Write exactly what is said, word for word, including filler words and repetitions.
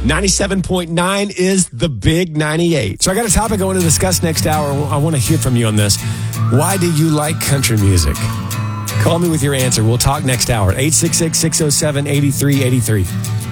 ninety-seven point nine is the big ninety-eight. So I got a topic I want to discuss next hour. I want to hear from you on this. Why do you like country music? Call me with your answer. We'll talk next hour. eight six six, six oh seven, eight three eight three.